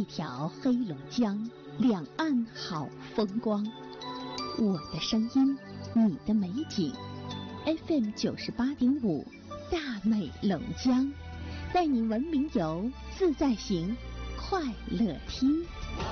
一条黑龙江，两岸好风光。我的声音，你的美景。FM 98.5，大美龙江，带您文明游，自在行，快乐听。